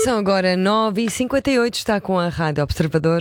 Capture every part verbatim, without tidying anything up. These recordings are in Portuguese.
São agora nove e cinquenta e oito, está com a Rádio Observador.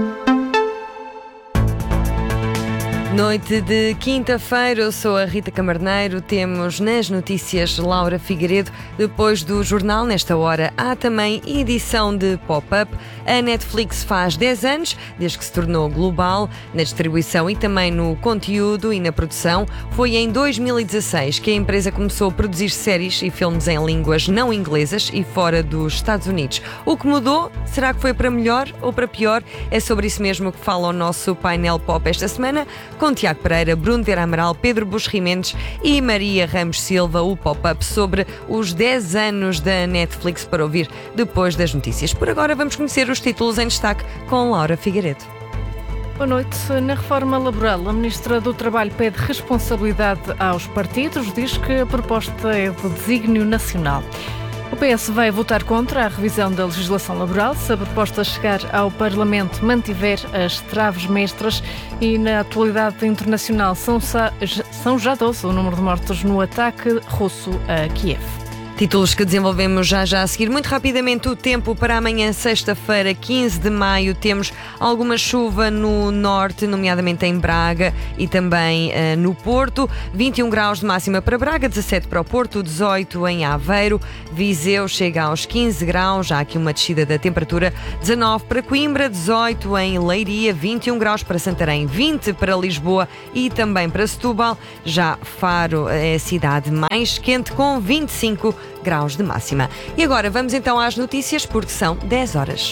Noite de quinta-feira, eu sou a Rita Camarneiro. Temos nas notícias Laura Figueiredo. Depois do jornal, nesta hora, há também edição de Pop-Up. A Netflix faz dez anos, desde que se tornou global, na distribuição e também no conteúdo e na produção. Foi em dois mil e dezasseis que a empresa começou a produzir séries e filmes em línguas não inglesas e fora dos Estados Unidos. O que mudou? Será que foi para melhor ou para pior? É sobre isso mesmo que fala o nosso painel Pop esta semana, com Tiago Pereira, Bruno Vera Amaral, Pedro Buxerimentos e Maria Ramos Silva, o Pop-Up sobre os dez anos da Netflix, para ouvir depois das notícias. Por agora vamos conhecer os títulos em destaque com Laura Figueiredo. Boa noite. Na reforma laboral, a Ministra do Trabalho pede responsabilidade aos partidos, diz que a proposta é de desígnio nacional. O P S vai votar contra a revisão da legislação laboral se a proposta chegar ao Parlamento mantiver as traves mestras, e na atualidade internacional são, são já doze o número de mortos no ataque russo a Kiev. Títulos que desenvolvemos já já a seguir. Muito rapidamente o tempo para amanhã, sexta-feira, quinze de maio. Temos alguma chuva no norte, nomeadamente em Braga e também uh, no Porto. vinte e um graus de máxima para Braga, dezassete para o Porto, dezoito em Aveiro. Viseu chega aos quinze graus, já há aqui uma descida da temperatura. dezanove para Coimbra, dezoito em Leiria, vinte e um graus para Santarém, vinte para Lisboa e também para Setúbal. Já Faro é a cidade mais quente, com vinte e cinco graus de máxima. E agora vamos então às notícias, porque são dez horas.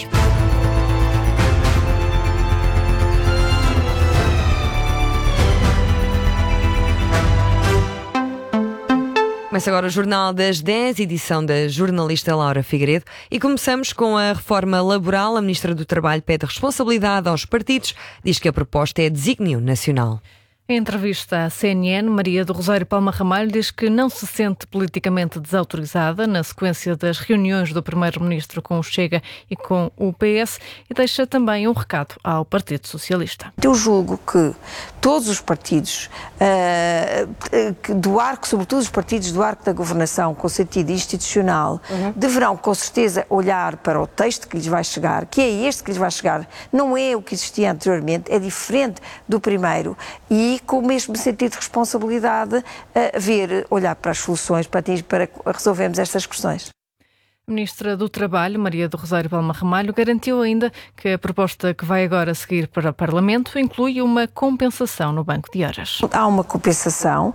Começa agora o Jornal das dez, edição da jornalista Laura Figueiredo, e começamos com a reforma laboral. A Ministra do Trabalho pede responsabilidade aos partidos, diz que a proposta é desígnio nacional. Em entrevista à C N N, Maria do Rosário Palma Ramalho diz que não se sente politicamente desautorizada na sequência das reuniões do Primeiro-Ministro com o Chega e com o P S, e deixa também um recado ao Partido Socialista. Eu julgo que todos os partidos uh, do arco, sobretudo os partidos do arco da governação com sentido institucional, uhum. deverão com certeza olhar para o texto que lhes vai chegar, que é este que lhes vai chegar, não é o que existia anteriormente, é diferente do primeiro, e com o mesmo sentido de responsabilidade, a ver, olhar para as soluções para, para resolvermos estas questões. A Ministra do Trabalho, Maria do Rosário Palma Ramalho, garantiu ainda que a proposta que vai agora seguir para o Parlamento inclui uma compensação no banco de horas. Há uma compensação uh,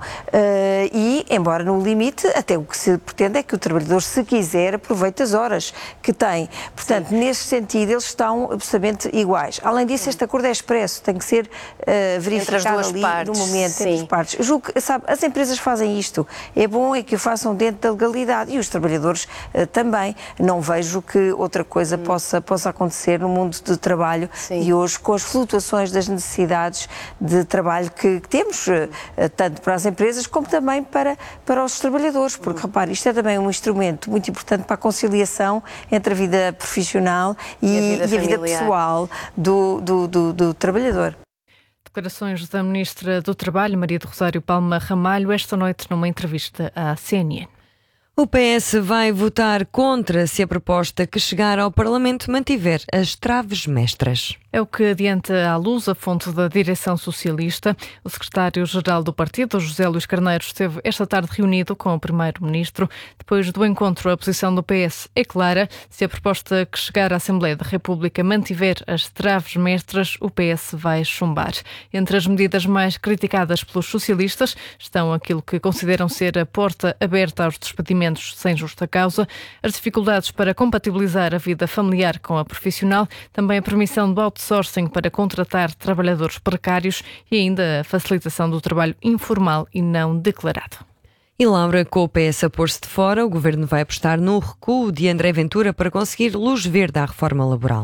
e, embora no limite, até o que se pretende é que o trabalhador, se quiser, aproveite as horas que tem. Portanto, Sim. nesse sentido, eles estão absolutamente iguais. Além disso, este acordo é expresso, tem que ser uh, verificado ali partes. no momento Sim. entre as partes. Eu julgo que, sabe, as empresas fazem isto. É bom é que o façam dentro da legalidade, e os trabalhadores uh, também. Não vejo que outra coisa hum. possa, possa acontecer no mundo do trabalho. Sim. E hoje, com as flutuações das necessidades de trabalho que, que temos, tanto para as empresas como também para, para os trabalhadores, porque, hum. repare, isto é também um instrumento muito importante para a conciliação entre a vida profissional e, e, a, vida e a vida pessoal do, do, do, do trabalhador. Declarações da Ministra do Trabalho, Maria do Rosário Palma Ramalho, esta noite numa entrevista à C N N. O P S vai votar contra se a proposta que chegar ao Parlamento mantiver as traves mestras. É o que adianta à luz a fonte da direção socialista. O secretário-geral do partido, José Luís Carneiro, esteve esta tarde reunido com o primeiro-ministro. Depois do encontro, a posição do P S é clara. Se a proposta que chegar à Assembleia da República mantiver as traves mestras, o P S vai chumbar. Entre as medidas mais criticadas pelos socialistas estão aquilo que consideram ser a porta aberta aos despedimentos sem justa causa, as dificuldades para compatibilizar a vida familiar com a profissional, também a permissão de outsourcing para contratar trabalhadores precários e ainda a facilitação do trabalho informal e não declarado. E Laura, com o P S a pôr-se de fora, o Governo vai apostar no recuo de André Ventura para conseguir luz verde à reforma laboral.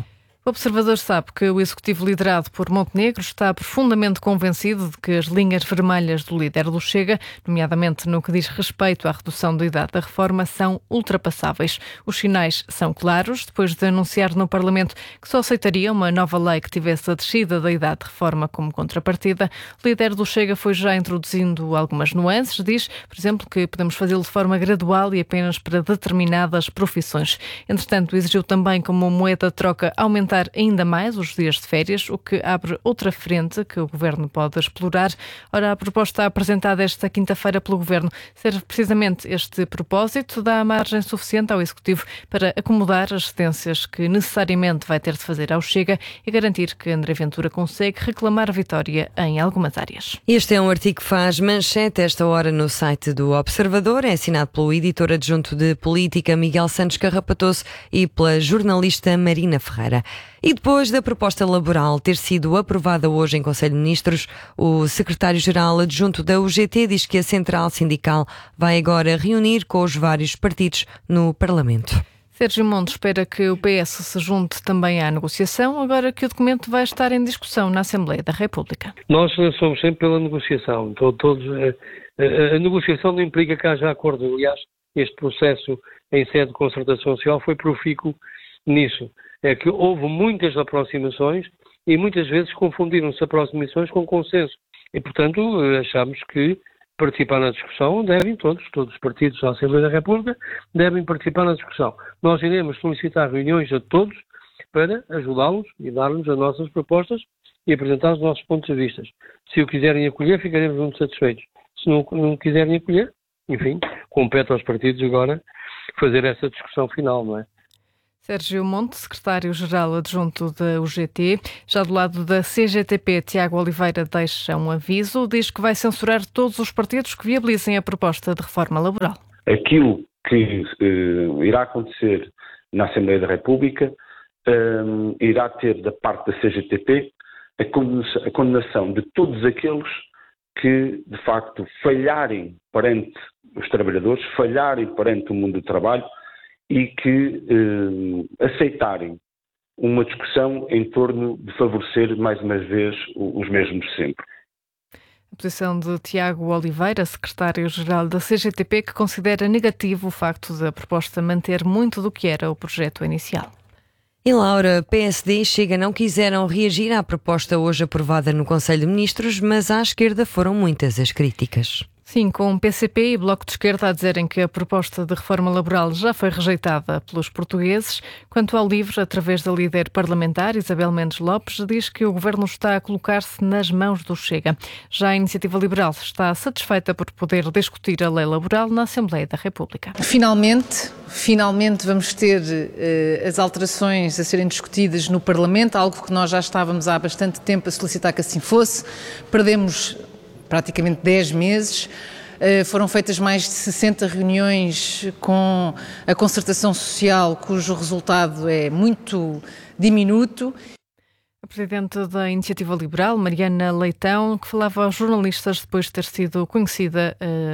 O Observador sabe que o Executivo liderado por Montenegro está profundamente convencido de que as linhas vermelhas do líder do Chega, nomeadamente no que diz respeito à redução da idade da reforma, são ultrapassáveis. Os sinais são claros, depois de anunciar no Parlamento que só aceitaria uma nova lei que tivesse a descida da idade de reforma como contrapartida. O líder do Chega foi já introduzindo algumas nuances, diz, por exemplo, que podemos fazê-lo de forma gradual e apenas para determinadas profissões. Entretanto, exigiu também como moeda de troca aumentar ainda mais os dias de férias, o que abre outra frente que o Governo pode explorar. Ora, a proposta apresentada esta quinta-feira pelo Governo serve precisamente este propósito, dá margem suficiente ao Executivo para acomodar as cedências que necessariamente vai ter de fazer ao Chega e garantir que André Ventura consegue reclamar vitória em algumas áreas. Este é um artigo que faz manchete esta hora no site do Observador, é assinado pelo editor adjunto de Política Miguel Santos Carrapatoso e pela jornalista Marina Ferreira. E depois da proposta laboral ter sido aprovada hoje em Conselho de Ministros, o secretário-geral adjunto da U G T diz que a central sindical vai agora reunir com os vários partidos no Parlamento. Sérgio Monte espera que o P S se junte também à negociação, agora que o documento vai estar em discussão na Assembleia da República. Nós somos sempre pela negociação. Todos, a, a, a negociação não implica que haja acordo. Aliás, este processo em sede de concertação social foi profícuo nisso. É que houve muitas aproximações e muitas vezes confundiram-se aproximações com consenso. E, portanto, achamos que participar na discussão devem todos, todos os partidos da Assembleia da República devem participar na discussão. Nós iremos solicitar reuniões a todos para ajudá-los e dar-nos as nossas propostas e apresentar os nossos pontos de vista. Se o quiserem acolher, ficaremos muito satisfeitos. Se não, não quiserem acolher, enfim, compete aos partidos agora fazer essa discussão final, não é? Sérgio Monte, secretário-geral adjunto da U G T. Já do lado da C G T P, Tiago Oliveira deixa um aviso, diz que vai censurar todos os partidos que viabilizem a proposta de reforma laboral. Aquilo que uh, irá acontecer na Assembleia da República um, irá ter da parte da C G T P a condenação, a condenação de todos aqueles que, de facto, falharem perante os trabalhadores, falharem perante o mundo do trabalho, e que eh, aceitarem uma discussão em torno de favorecer, mais uma vez, os mesmos sempre. A posição de Tiago Oliveira, secretário-geral da C G T P, que considera negativo o facto da proposta manter muito do que era o projeto inicial. E Laura, P S D e Chega não quiseram reagir à proposta hoje aprovada no Conselho de Ministros, mas à esquerda foram muitas as críticas. Sim, com P C P e Bloco de Esquerda a dizerem que a proposta de reforma laboral já foi rejeitada pelos portugueses. Quanto ao LIVRE, através da líder parlamentar Isabel Mendes Lopes, diz que o Governo está a colocar-se nas mãos do Chega. Já a Iniciativa Liberal está satisfeita por poder discutir a lei laboral na Assembleia da República. Finalmente, finalmente vamos ter uh, as alterações a serem discutidas no Parlamento, algo que nós já estávamos há bastante tempo a solicitar que assim fosse. Perdemos praticamente dez meses, foram feitas mais de sessenta reuniões com a concertação social, cujo resultado é muito diminuto. A Presidente da Iniciativa Liberal, Mariana Leitão, que falava aos jornalistas depois de ter sido conhecida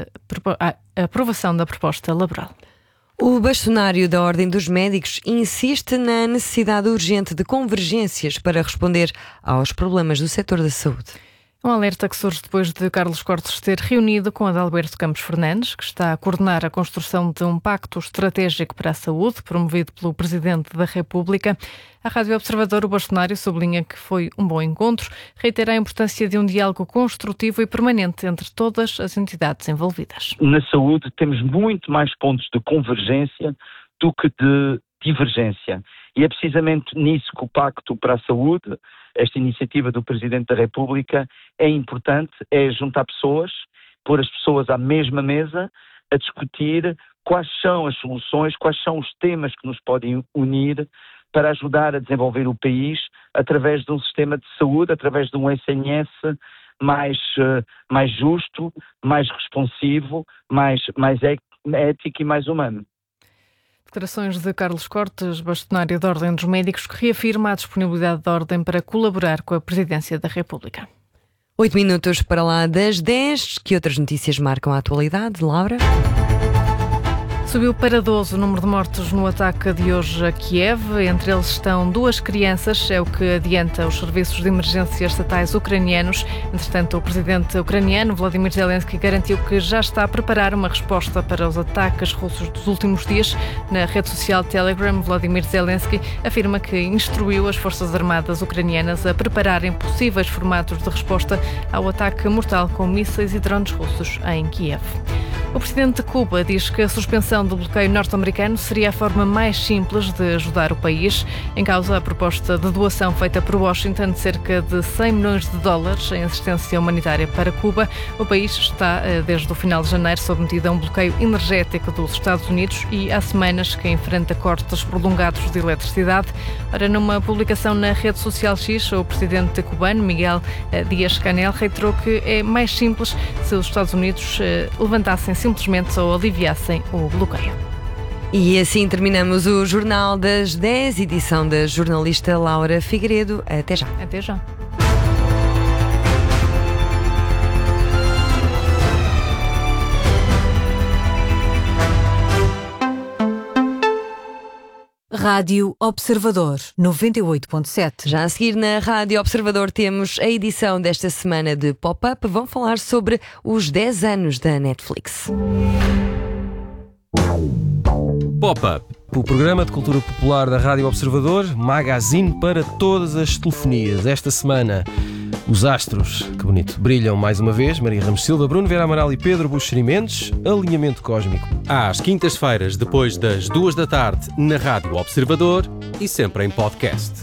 a aprovação da proposta laboral. O bastonário da Ordem dos Médicos insiste na necessidade urgente de convergências para responder aos problemas do setor da saúde. Um alerta que surge depois de Carlos Cortes ter reunido com Adalberto Campos Fernandes, que está a coordenar a construção de um pacto estratégico para a saúde, promovido pelo Presidente da República. A Rádio Observador, o bastonário sublinha que foi um bom encontro, reitera a importância de um diálogo construtivo e permanente entre todas as entidades envolvidas. Na saúde temos muito mais pontos de convergência do que de divergência. E é precisamente nisso que o Pacto para a Saúde, esta iniciativa do Presidente da República, é importante, é juntar pessoas, pôr as pessoas à mesma mesa, a discutir quais são as soluções, quais são os temas que nos podem unir para ajudar a desenvolver o país através de um sistema de saúde, através de um S N S mais, mais justo, mais responsivo, mais, mais ético e mais humano. Declarações de Carlos Cortes, bastonário da Ordem dos Médicos, que reafirma a disponibilidade da Ordem para colaborar com a Presidência da República. Oito minutos para lá das dez. Que outras notícias marcam a atualidade, Laura? Subiu para doze o número de mortos no ataque de hoje a Kiev. Entre eles estão duas crianças, é o que adianta os serviços de emergência estatais ucranianos. Entretanto, o presidente ucraniano, Volodymyr Zelensky, garantiu que já está a preparar uma resposta para os ataques russos dos últimos dias. Na rede social Telegram, Volodymyr Zelensky afirma que instruiu as Forças Armadas ucranianas a prepararem possíveis formatos de resposta ao ataque mortal com mísseis e drones russos em Kiev. O presidente de Cuba diz que a suspensão do bloqueio norte-americano seria a forma mais simples de ajudar o país. Em causa a proposta de doação feita por Washington de cerca de cem milhões de dólares em assistência humanitária para Cuba. O país está, desde o final de janeiro, submetido a um bloqueio energético dos Estados Unidos e há semanas que enfrenta cortes prolongados de eletricidade. Ora, numa publicação na rede social X, o presidente cubano, Miguel Díaz-Canel, reiterou que é mais simples se os Estados Unidos levantassem simplesmente ou aliviassem o bloqueio. E assim terminamos o Jornal das dez, edição da jornalista Laura Figueiredo. Até já. Até já. Rádio Observador, noventa e oito ponto sete. Já a seguir na Rádio Observador temos a edição desta semana de Pop-Up. Vão falar sobre os dez anos da Netflix. Pop-Up, o programa de cultura popular da Rádio Observador, magazine para todas as telefonias. Esta semana, os astros, que bonito, brilham mais uma vez. Maria Ramos Silva, Bruno Vera Amaral e Pedro Buxeri Mendes. Alinhamento cósmico. Às quintas-feiras, depois das duas da tarde, na Rádio Observador e sempre em podcast.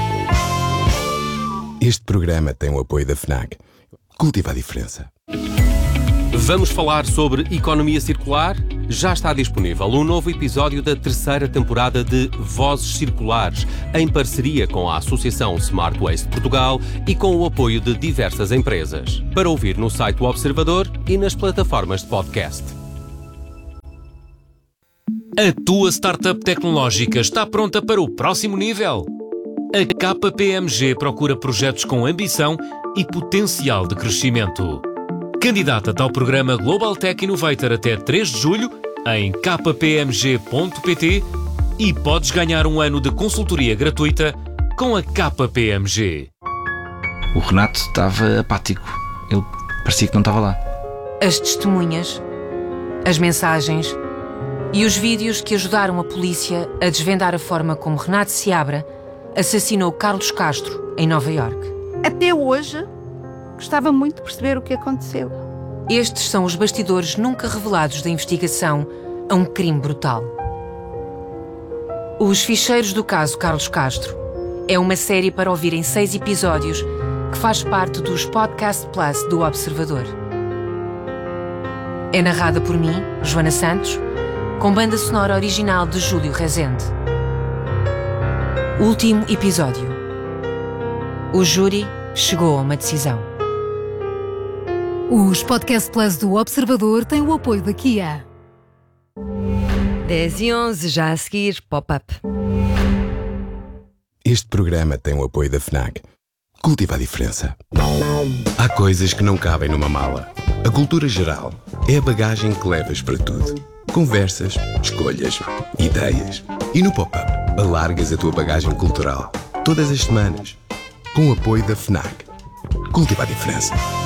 Este programa tem o apoio da FNAC. Cultiva a diferença. Vamos falar sobre economia circular? Já está disponível um novo episódio da terceira temporada de Vozes Circulares, em parceria com a Associação Smart Waste Portugal e com o apoio de diversas empresas. Para ouvir no site do Observador e nas plataformas de podcast. A tua startup tecnológica está pronta para o próximo nível? A K P M G procura projetos com ambição e potencial de crescimento. Candidata-te ao programa Global Tech Innovator até três de julho em k p m g ponto p t e podes ganhar um ano de consultoria gratuita com a K P M G. O Renato estava apático. Ele parecia que não estava lá. As testemunhas, as mensagens e os vídeos que ajudaram a polícia a desvendar a forma como Renato Seabra assassinou Carlos Castro em Nova Iorque. Até hoje, gostava muito de perceber o que aconteceu. Estes são os bastidores nunca revelados da investigação a um crime brutal. Os Ficheiros do Caso Carlos Castro é uma série para ouvir em seis episódios que faz parte dos Podcast Plus do Observador. É narrada por mim, Joana Santos, com banda sonora original de Júlio Rezende. Último episódio. O júri chegou a uma decisão. Os Podcast Plus do Observador têm o apoio da Kia. dez e onze, já a seguir, Pop-Up. Este programa tem o apoio da FNAC. Cultiva a diferença. Há coisas que não cabem numa mala. A cultura geral é a bagagem que levas para tudo. Conversas, escolhas, ideias. E no Pop-Up, alargas a tua bagagem cultural. Todas as semanas. Com o apoio da FNAC. Cultiva a diferença.